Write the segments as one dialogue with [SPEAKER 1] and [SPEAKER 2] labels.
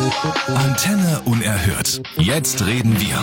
[SPEAKER 1] Antenne unerhört. Jetzt reden wir.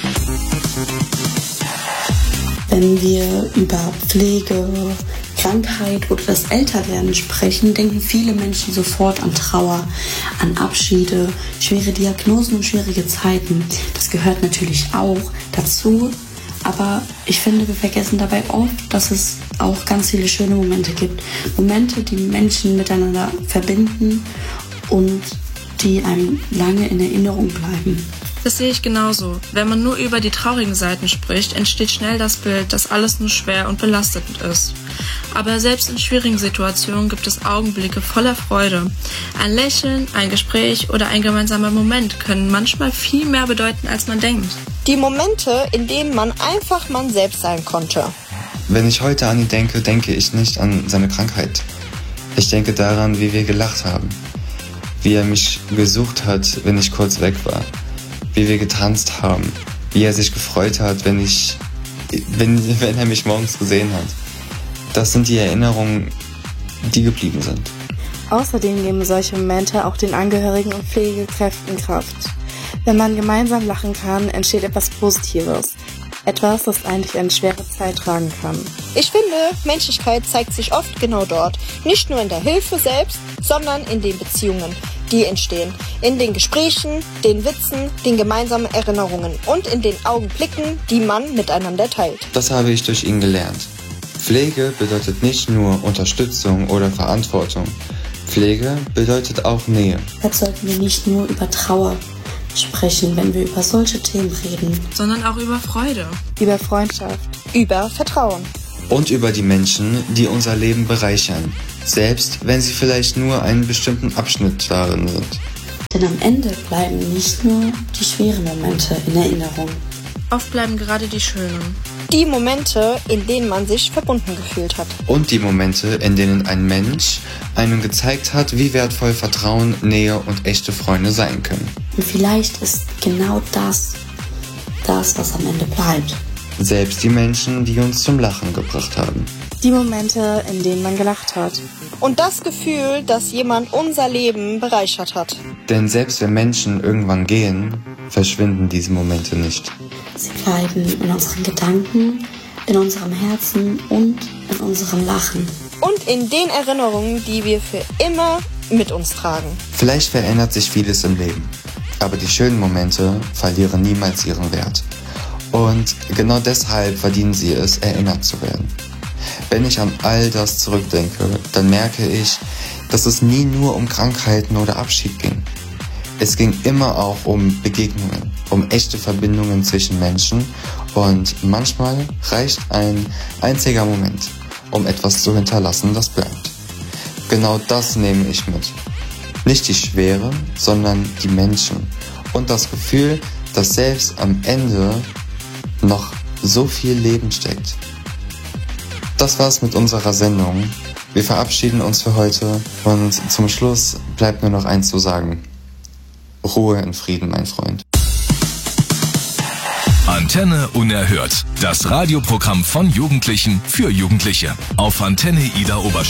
[SPEAKER 2] Wenn wir über Pflege, Krankheit oder das Älterwerden sprechen, denken viele Menschen sofort an Trauer, an Abschiede, schwere Diagnosen und schwierige Zeiten. Das gehört natürlich auch dazu, aber ich finde, wir vergessen dabei oft, dass es auch ganz viele schöne Momente gibt. Momente, die Menschen miteinander verbinden und die einem lange in Erinnerung bleiben.
[SPEAKER 3] Das sehe ich genauso. Wenn man nur über die traurigen Seiten spricht, entsteht schnell das Bild, dass alles nur schwer und belastend ist. Aber selbst in schwierigen Situationen gibt es Augenblicke voller Freude. Ein Lächeln, ein Gespräch oder ein gemeinsamer Moment können manchmal viel mehr bedeuten, als man denkt.
[SPEAKER 4] Die Momente, in denen man einfach man selbst sein konnte.
[SPEAKER 5] Wenn ich heute an ihn denke, denke ich nicht an seine Krankheit. Ich denke daran, wie wir gelacht haben. Wie er mich gesucht hat, wenn ich kurz weg war. Wie wir getanzt haben, wie er sich gefreut hat, wenn er mich morgens gesehen hat. Das sind die Erinnerungen, die geblieben sind.
[SPEAKER 6] Außerdem geben solche Momente auch den Angehörigen und Pflegekräften Kraft. Wenn man gemeinsam lachen kann, entsteht etwas Positives. Etwas, das eigentlich eine schwere Zeit tragen kann.
[SPEAKER 4] Ich finde, Menschlichkeit zeigt sich oft genau dort. Nicht nur in der Hilfe selbst, sondern in den Beziehungen, die entstehen. In den Gesprächen, den Witzen, den gemeinsamen Erinnerungen und in den Augenblicken, die man miteinander teilt.
[SPEAKER 5] Das habe ich durch ihn gelernt. Pflege bedeutet nicht nur Unterstützung oder Verantwortung. Pflege bedeutet auch Nähe.
[SPEAKER 2] Jetzt sollten wir nicht nur über Trauer sprechen, wenn wir über solche Themen reden,
[SPEAKER 3] sondern auch über Freude,
[SPEAKER 6] über Freundschaft,
[SPEAKER 4] über Vertrauen
[SPEAKER 5] und über die Menschen, die unser Leben bereichern, selbst wenn sie vielleicht nur einen bestimmten Abschnitt darin sind.
[SPEAKER 2] Denn am Ende bleiben nicht nur die schweren Momente in Erinnerung.
[SPEAKER 3] Oft bleiben gerade die schönen.
[SPEAKER 4] Die Momente, in denen man sich verbunden gefühlt hat.
[SPEAKER 5] Und die Momente, in denen ein Mensch einem gezeigt hat, wie wertvoll Vertrauen, Nähe und echte Freunde sein können.
[SPEAKER 2] Und vielleicht ist genau das, was am Ende bleibt.
[SPEAKER 5] Selbst die Menschen, die uns zum Lachen gebracht haben.
[SPEAKER 6] Die Momente, in denen man gelacht hat.
[SPEAKER 4] Und das Gefühl, dass jemand unser Leben bereichert hat.
[SPEAKER 5] Denn selbst wenn Menschen irgendwann gehen, verschwinden diese Momente nicht.
[SPEAKER 2] Sie bleiben in unseren Gedanken, in unserem Herzen und in unserem Lachen.
[SPEAKER 4] Und in den Erinnerungen, die wir für immer mit uns tragen.
[SPEAKER 5] Vielleicht verändert sich vieles im Leben, aber die schönen Momente verlieren niemals ihren Wert. Und genau deshalb verdienen sie es, erinnert zu werden. Wenn ich an all das zurückdenke, dann merke ich, dass es nie nur um Krankheiten oder Abschied ging. Es ging immer auch um Begegnungen, um echte Verbindungen zwischen Menschen und manchmal reicht ein einziger Moment, um etwas zu hinterlassen, das bleibt. Genau das nehme ich mit. Nicht die Schwere, sondern die Menschen und das Gefühl, dass selbst am Ende noch so viel Leben steckt. Das war's mit unserer Sendung. Wir verabschieden uns für heute und zum Schluss bleibt nur noch eins zu sagen. Ruhe in Frieden, mein Freund.
[SPEAKER 1] Antenne unerhört. Das Radioprogramm von Jugendlichen für Jugendliche. Auf Antenne Ida Oberstein.